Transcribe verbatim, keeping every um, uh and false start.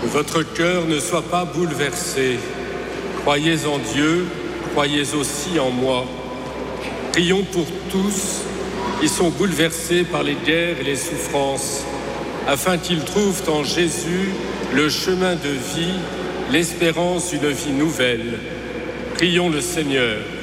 Que votre cœur ne soit pas bouleversé. Croyez en Dieu, croyez aussi en moi. Prions pour tous qui sont bouleversés par les guerres et les souffrances, afin qu'ils trouvent en Jésus le chemin de vie, l'espérance d'une vie nouvelle. Prions le Seigneur.